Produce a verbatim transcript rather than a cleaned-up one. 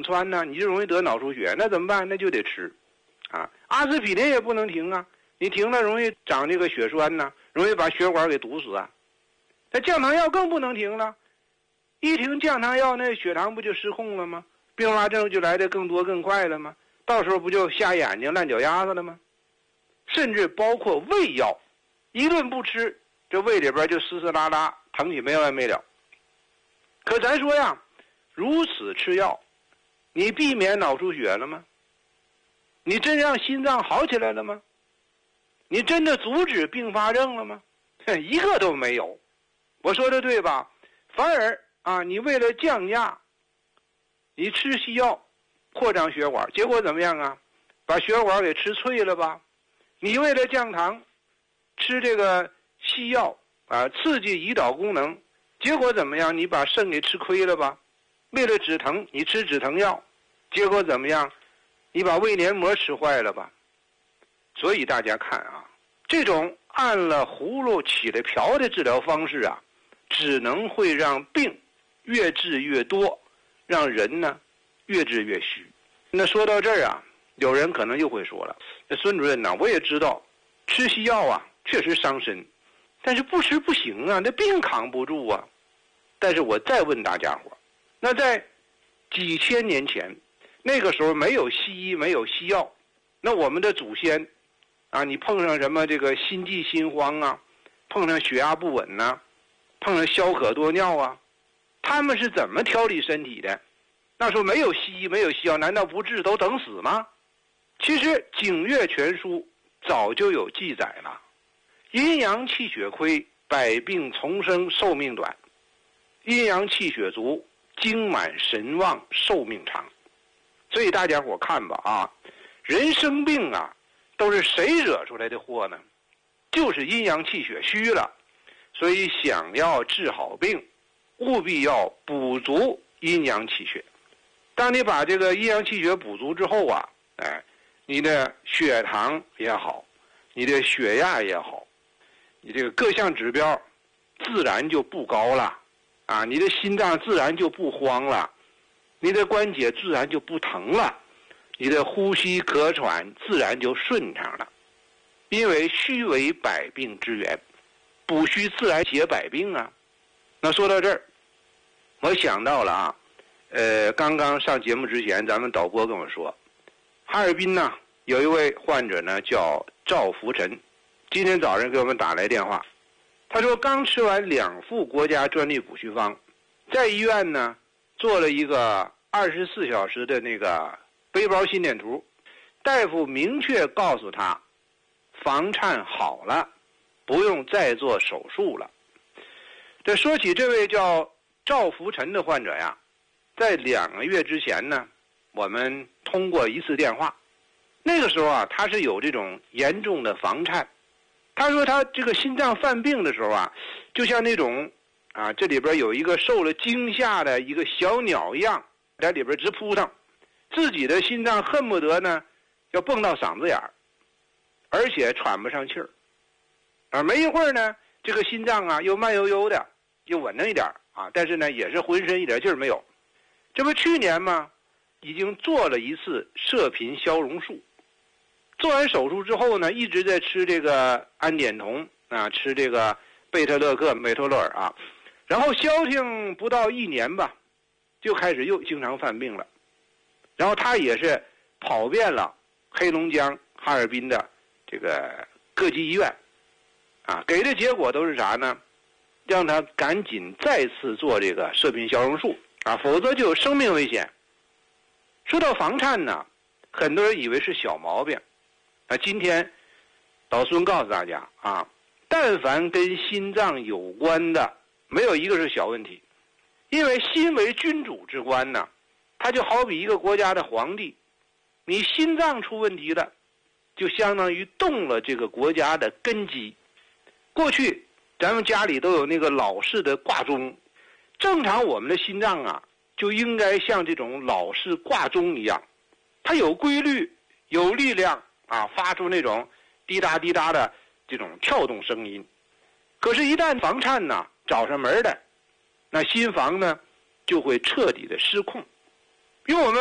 穿呢，你就容易得脑出血，那怎么办？那就得吃，啊，阿司匹林也不能停啊，你停了容易长这个血栓呢，容易把血管给堵死啊。那降糖药更不能停了，一停降糖药，那血糖不就失控了吗？并发症就来得更多更快了吗？到时候不就瞎眼睛烂脚丫子了吗？甚至包括胃药，一顿不吃，这胃里边就嘶嘶拉拉，疼起没完没了。可咱说呀，如此吃药，你避免脑出血了吗？你真让心脏好起来了吗？你真的阻止并发症了吗？一个都没有。我说的对吧？反而啊，你为了降压，你吃西药扩张血管，结果怎么样啊？把血管给吃脆了吧？你为了降糖，吃这个西药啊，刺激胰岛功能，结果怎么样？你把肾给吃亏了吧？为了止疼，你吃止疼药，结果怎么样？你把胃黏膜吃坏了吧？所以大家看啊，这种按了葫芦起了瓢的治疗方式啊，只能会让病越治越多，让人呢越治越虚。那说到这儿啊，有人可能又会说了，孙主任呢，我也知道吃西药啊确实伤身，但是不吃不行啊，那病扛不住啊。但是我再问大家伙，那在几千年前，那个时候没有西医，没有西药，那我们的祖先啊，你碰上什么这个心悸心慌啊，碰上血压不稳呐、啊，碰上消渴多尿啊，他们是怎么调理身体的？那时候没有西医，没有西药，难道不治都等死吗？其实《景岳全书》早就有记载了，阴阳气血亏，百病丛生，寿命短；阴阳气血足，精满神旺，寿命长。所以大家伙看吧啊，人生病啊，都是谁惹出来的祸呢？就是阴阳气血虚了。所以想要治好病，务必要补足阴阳气血。当你把这个阴阳气血补足之后啊，哎，你的血糖也好，你的血压也好，你这个各项指标自然就不高了啊，你的心脏自然就不慌了，你的关节自然就不疼了，你的呼吸咳喘自然就顺畅了。因为虚为百病之源，补虚自然解百病啊。那说到这儿，我想到了啊，呃，刚刚上节目之前，咱们导播跟我说，哈尔滨呢有一位患者呢叫赵福臣，今天早上给我们打来电话，他说刚吃完两副国家专利补虚方，在医院呢做了一个二十四小时的那个背包心电图，大夫明确告诉他，房颤好了，不用再做手术了。这说起这位叫赵福臣的患者呀，在两个月之前呢，我们通过一次电话，那个时候啊，他是有这种严重的房颤。他说他这个心脏犯病的时候啊，就像那种啊，这里边有一个受了惊吓的一个小鸟一样，在里边直扑腾，自己的心脏恨不得呢要蹦到嗓子眼儿，而且喘不上气儿。啊，没一会儿呢，这个心脏啊又慢悠悠的，又稳当一点啊，但是呢也是浑身一点劲儿没有。这不去年嘛，已经做了一次射频消融术。做完手术之后呢，一直在吃这个氨碘酮啊，吃这个贝特勒克美托洛尔啊，然后消停不到一年吧，就开始又经常犯病了。然后他也是跑遍了黑龙江、哈尔滨的这个各级医院，啊，给的结果都是啥呢？让他赶紧再次做这个射频消融术啊，否则就有生命危险。说到房颤呢，很多人以为是小毛病。啊，今天老孙告诉大家啊，但凡跟心脏有关的，没有一个是小问题。因为心为君主之官呢，它就好比一个国家的皇帝，你心脏出问题了，就相当于动了这个国家的根基。过去咱们家里都有那个老式的挂钟，正常我们的心脏啊就应该像这种老式挂钟一样，它有规律，有力量啊，发出那种滴答滴答的这种跳动声音。可是一旦房颤呢找上门来，那心房呢就会彻底的失控。用我们